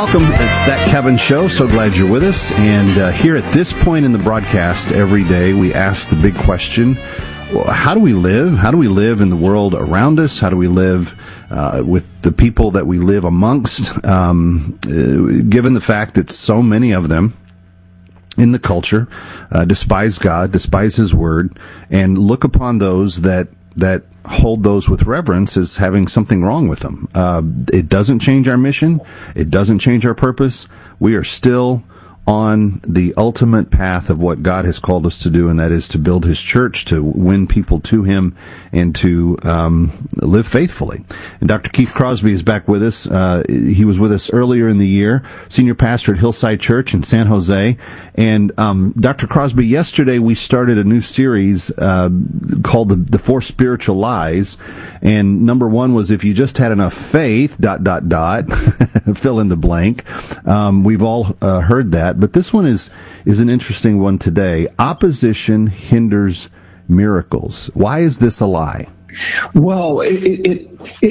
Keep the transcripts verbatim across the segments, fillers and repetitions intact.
Welcome. It's That Kevin Show. So glad you're with us. And uh, here at this point in the broadcast every day, we ask the big question, how do we live? How do we live in the world around us? How do we live uh, with the people that we live amongst, um, uh, given the fact that so many of them in the culture uh, despise God, despise His Word, and look upon those that that hold those with reverence as having something wrong with them. Uh, it doesn't change our mission. It doesn't change our purpose. We are still on the ultimate path of what God has called us to do, and that is to build His church, to win people to Him, and to um, live faithfully. And Doctor Keith Crosby is back with us. Uh, he was with us earlier in the year, senior pastor at Hillside Church in San Jose. And um, Doctor Crosby, yesterday we started a new series uh, called the, the Four Spiritual Lies. And number one was, if you just had enough faith, dot, dot, dot, fill in the blank. Um, we've all uh, heard that. But this one is is an interesting one today. Opposition hinders miracles. Why is this a lie? Well, it, it,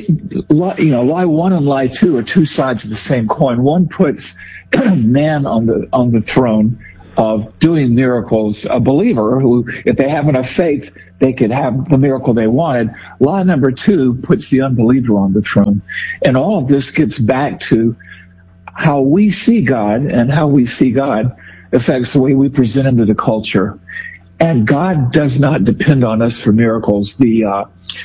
it, you know, lie one and lie two are two sides of the same coin. One puts man on the on the throne of doing miracles. A believer who, if they have enough faith, they could have the miracle they wanted. Lie number two puts the unbeliever on the throne, and all of this gets back to how we see God, and how we see God affects the way we present Him to the culture. And God does not depend on us for miracles. The uh,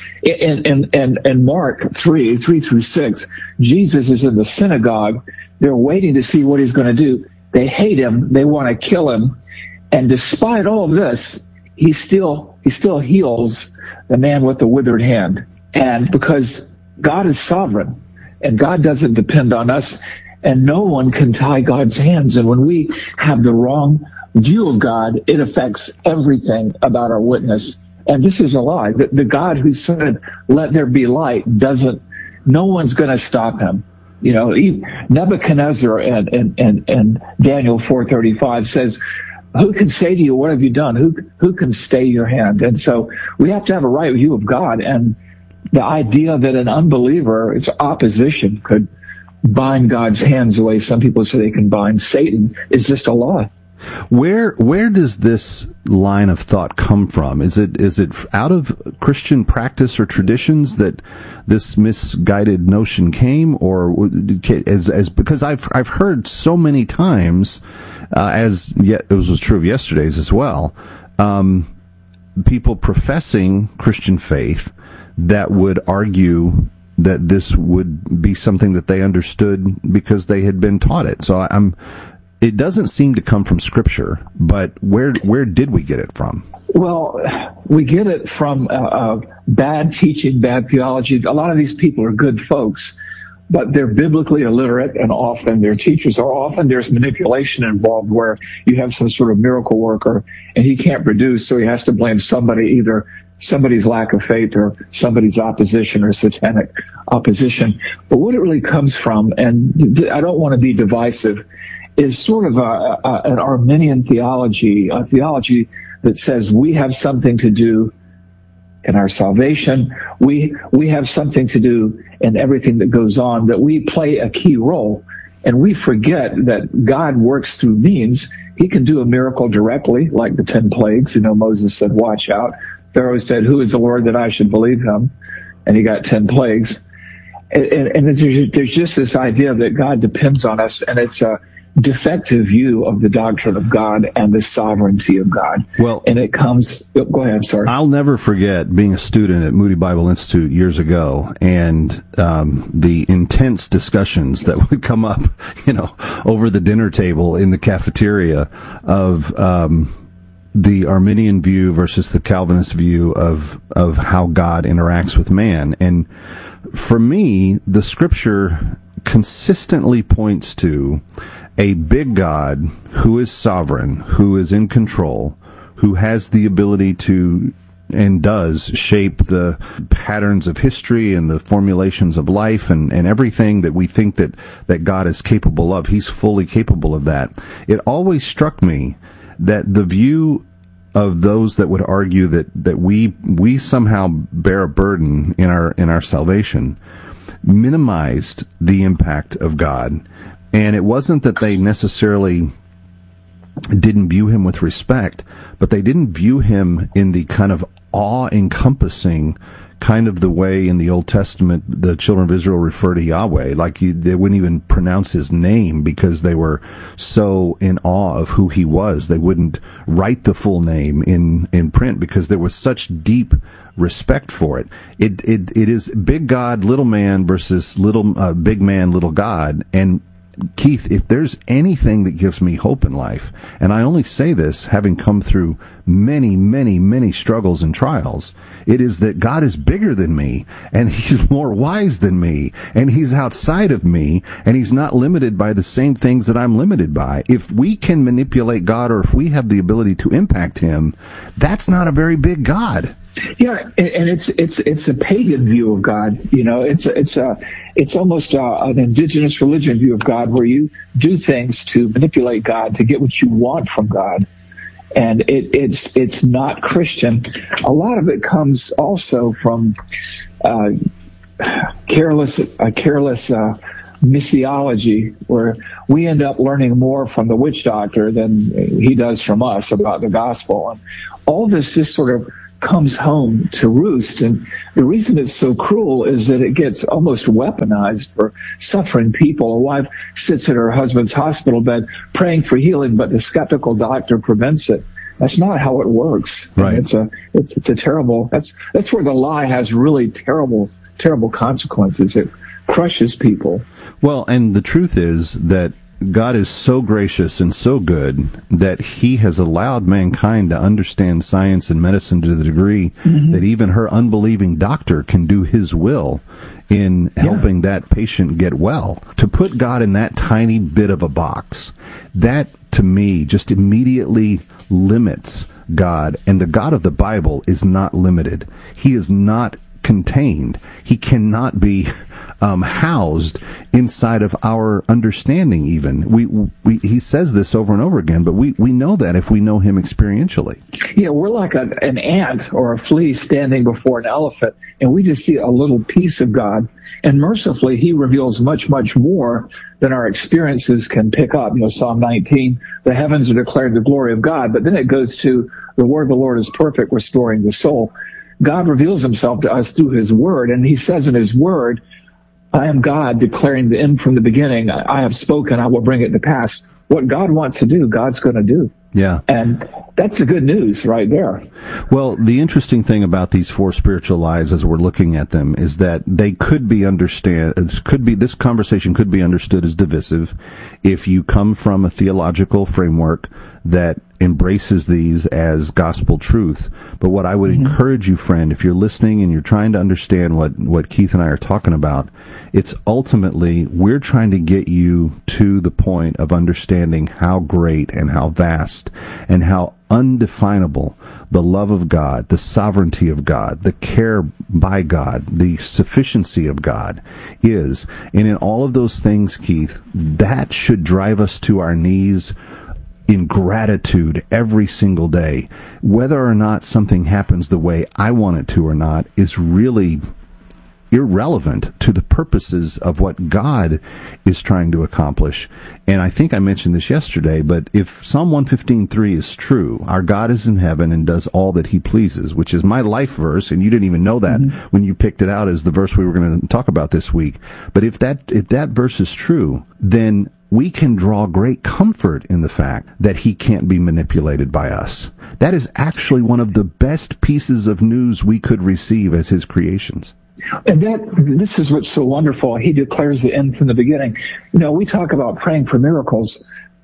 in, in, in, in Mark three, three through six, Jesus is in the synagogue. They're waiting to see what He's going to do. They hate Him. They want to kill Him. And despite all of this, He still He still heals the man with the withered hand. And because God is sovereign, and God doesn't depend on us, and no one can tie God's hands. And when we have the wrong view of God, it affects everything about our witness. And this is a lie. The, the God who said, "Let there be light," doesn't, no one's going to stop Him. You know, Nebuchadnezzar and, and, and, and Daniel four thirty-five says, "Who can say to you, what have you done? Who, who can stay your hand?" And so we have to have a right view of God. And the idea that an unbeliever, its opposition, could bind God's hands the way some people say they can bind Satan is just a lie. Where where does this line of thought come from? Is it is it out of Christian practice or traditions that this misguided notion came, or as as because I've I've heard so many times, uh, as yet it was true of yesterday's as well, um, people professing Christian faith that would argue that this would be something that they understood because they had been taught it. So I'm, it doesn't seem to come from Scripture, but where where did we get it from? Well, we get it from uh, uh, bad teaching, bad theology. A lot of these people are good folks, but they're biblically illiterate, and often their teachers are. Often there's manipulation involved where you have some sort of miracle worker, and he can't produce, so he has to blame somebody, either somebody's lack of faith or somebody's opposition or satanic opposition. But what it really comes from, and I don't want to be divisive, is sort of a, a, an Arminian theology, a theology that says we have something to do in our salvation. We, we have something to do in everything that goes on, that we play a key role. And we forget that God works through means. He can do a miracle directly, like the ten plagues. You know, Moses said, "Watch out." Pharaoh said, "Who is the Lord that I should believe Him?" And he got ten plagues. And, and, and there's just this idea that God depends on us, and it's a defective view of the doctrine of God and the sovereignty of God. Well, and it comes, go ahead, I'm sorry. I'll never forget being a student at Moody Bible Institute years ago, and um, the intense discussions that would come up, you know, over the dinner table in the cafeteria of um the Arminian view versus the Calvinist view of of how God interacts with man. And for me, the Scripture consistently points to a big God who is sovereign, who is in control, who has the ability to and does shape the patterns of history and the formulations of life and, and everything that we think that, that God is capable of. He's fully capable of that. It always struck me that the view of those that would argue that, that we we somehow bear a burden in our in our salvation minimized the impact of God And it wasn't that they necessarily didn't view him with respect, but they didn't view him in the kind of awe-encompassing kind of the way in the Old Testament the children of Israel refer to Yahweh. Like you, they wouldn't even pronounce his name because they were so in awe of who he was. They wouldn't write the full name in, in print because there was such deep respect for it. It, it, it is big God, little man versus little, uh, big man, little God. And Keith, if there's anything that gives me hope in life, and I only say this having come through many, many, many struggles and trials, it is that God is bigger than me, and he's more wise than me, and he's outside of me, and he's not limited by the same things that I'm limited by. If we can manipulate God, or if we have the ability to impact him, that's not a very big God. Yeah, and it's it's it's a pagan view of God. You know, it's it's a it's almost a, an indigenous religion view of God, where you do things to manipulate God to get what you want from God, and it, it's it's not Christian. A lot of it comes also from uh, careless a careless uh, missiology, where we end up learning more from the witch doctor than he does from us about the gospel, and all this just sort of comes home to roost. And the reason it's so cruel is that it gets almost weaponized for suffering people. A wife sits at her husband's hospital bed praying for healing, but the skeptical doctor prevents it. That's not how it works. Right. It's a it's it's a terrible. That's that's where the lie has really terrible terrible consequences. It crushes people. Well, and the truth is that God is so gracious and so good that he has allowed mankind to understand science and medicine to the degree mm-hmm. that even her unbelieving doctor can do his will in helping yeah. that patient get well. To put God in that tiny bit of a box, that to me just immediately limits God. And the God of the Bible is not limited. He is not contained. He cannot be um, housed inside of our understanding even. We, we he says this over and over again, but we, we know that if we know him experientially. Yeah, we're like a, an ant or a flea standing before an elephant, and we just see a little piece of God. And mercifully, he reveals much, much more than our experiences can pick up. You know, Psalm nineteen, the heavens are declared the glory of God, but then it goes to the word of the Lord is perfect, restoring the soul. God reveals himself to us through his word, and he says in his word, I am God declaring the end from the beginning. I have spoken, I will bring it to pass. What God wants to do, God's going to do. Yeah. And that's the good news right there. Well, the interesting thing about these four spiritual lies as we're looking at them is that they could be understand, could be, this conversation could be understood as divisive if you come from a theological framework that embraces these as gospel truth. But what I would mm-hmm. encourage you, friend, if you're listening and you're trying to understand what, what Keith and I are talking about, it's ultimately we're trying to get you to the point of understanding how great and how vast and how undefinable the love of God, the sovereignty of God, the care by God, the sufficiency of God is. And in all of those things, Keith, that should drive us to our knees in gratitude every single day. Whether or not something happens the way I want it to or not is really irrelevant to the purposes of what God is trying to accomplish. And I think I mentioned this yesterday, but if Psalm one fifteen three is true, our God is in heaven and does all that he pleases, which is my life verse, and you didn't even know that mm-hmm. when you picked it out as the verse we were going to talk about this week. But if that if that verse is true, then we can draw great comfort in the fact that he can't be manipulated by us. That is actually one of the best pieces of news we could receive as his creations. And that, this is what's so wonderful. He declares the end from the beginning. You know, we talk about praying for miracles.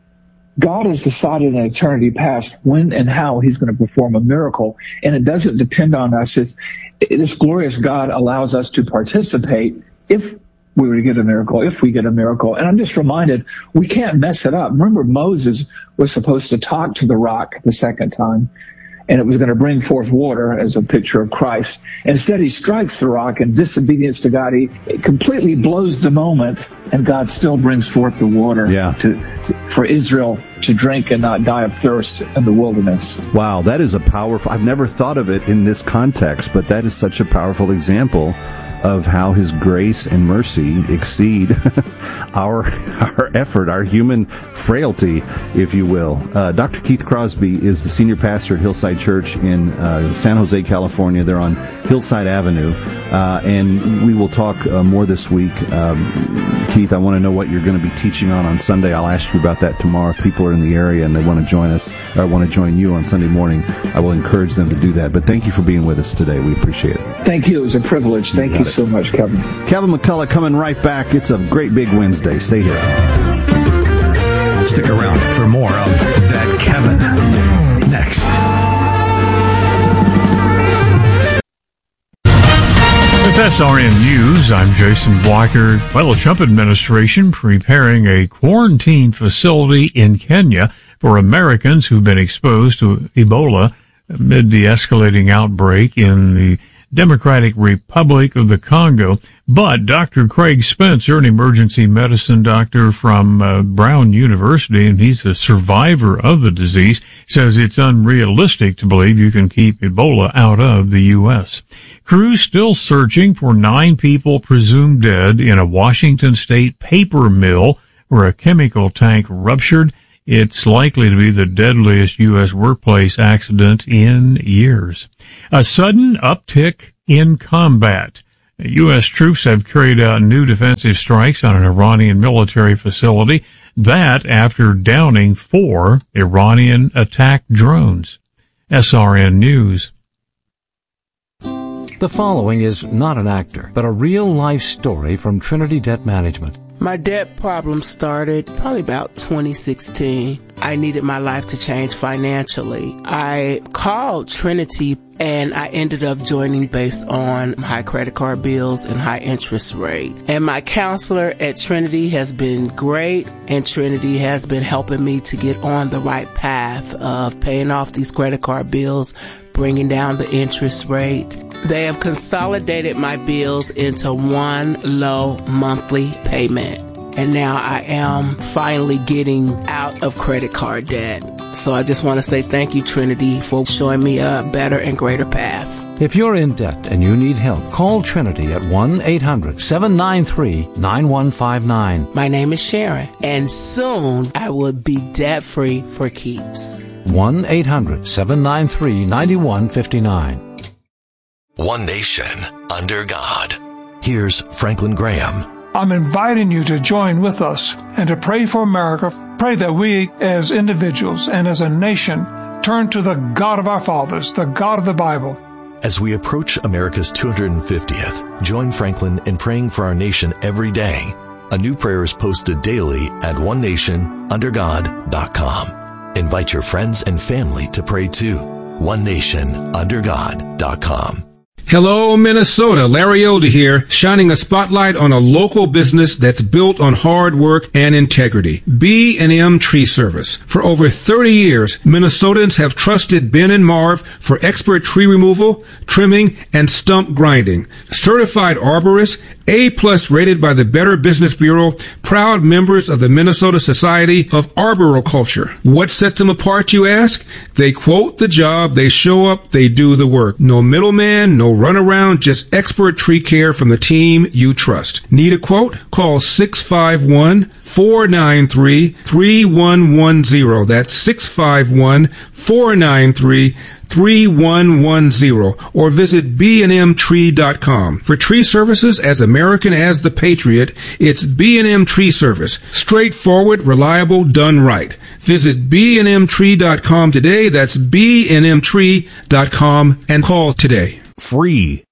God has decided in eternity past when and how he's going to perform a miracle, and it doesn't depend on us. It's, this glorious God allows us to participate if we were to get a miracle, if we get a miracle. And I'm just reminded, we can't mess it up. Remember, Moses was supposed to talk to the rock the second time, and it was going to bring forth water as a picture of Christ. Instead, he strikes the rock in disobedience to God. He completely blows the moment, and God still brings forth the water yeah. to, to, for Israel to drink and not die of thirst in the wilderness. Wow, that is a powerful, I've never thought of it in this context, but that is such a powerful example of how His grace and mercy exceed our our effort, our human frailty, if you will. Uh, Doctor Keith Crosby is the senior pastor at Hillside Church in uh, San Jose, California. They're on Hillside Avenue, uh, and we will talk uh, more this week. Um, Keith, I want to know what you're going to be teaching on on Sunday. I'll ask you about that tomorrow. If people are in the area and they want to join us, or want to join you on Sunday morning, I will encourage them to do that. But thank you for being with us today. We appreciate it. Thank you. It was a privilege. Thank you, you so much, Kevin. Kevin McCullough coming right back. It's a great big Wednesday. Stay here. Stick around for more of That Kevin next. With S R N News, I'm Jason Blacker. Well, the Trump administration preparing a quarantine facility in Kenya for Americans who've been exposed to Ebola amid the escalating outbreak in the Democratic Republic of the Congo. But Doctor Craig Spencer, an emergency medicine doctor from uh, Brown University, and he's a survivor of the disease, says it's unrealistic to believe you can keep Ebola out of the U S. Crews still searching for nine people presumed dead in a Washington state paper mill where a chemical tank ruptured. It's likely to be the deadliest U S workplace accident in years. A sudden uptick in combat. U S troops have carried out new defensive strikes on an Iranian military facility. That after downing four Iranian attack drones. S R N News. The following is not an actor, but a real-life story from Trinity Debt Management. My debt problem started probably about twenty sixteen. I needed my life to change financially. I called Trinity and I ended up joining based on high credit card bills and high interest rate. And my counselor at Trinity has been great, and Trinity has been helping me to get on the right path of paying off these credit card bills, bringing down the interest rate. They have consolidated my bills into one low monthly payment. And now I am finally getting out of credit card debt. So I just want to say thank you, Trinity, for showing me a better and greater path. If you're in debt and you need help, call Trinity at one eight hundred seven nine three nine one five nine. My name is Sharon, and soon I will be debt-free for keeps. one eight hundred seven nine three nine one five nine. One nation under God. Here's Franklin Graham. I'm inviting you to join with us and to pray for America. Pray that we as individuals and as a nation turn to the God of our fathers, the God of the Bible. As we approach America's two hundred fiftieth, join Franklin in praying for our nation every day. A new prayer is posted daily at one nation under god dot com. Invite your friends and family to pray too. one nation under god dot com. Hello, Minnesota. Larry Elder here, shining a spotlight on a local business that's built on hard work and integrity. B and M Tree Service. For over thirty years, Minnesotans have trusted Ben and Marv for expert tree removal, trimming, and stump grinding. Certified arborists, A-plus rated by the Better Business Bureau, proud members of the Minnesota Society of Arboriculture. What sets them apart, you ask? They quote the job, they show up, they do the work. No middleman, no runaround, just expert tree care from the team you trust. Need a quote? Call six five one, four nine three, three one one zero. That's six five one, four nine three, three one one zero, or visit b and m tree dot com. For tree services as American as the Patriot, it's B and M Tree Service. Straightforward, reliable, done right. Visit b and m tree dot com today. That's b and m tree dot com, and call today. Free.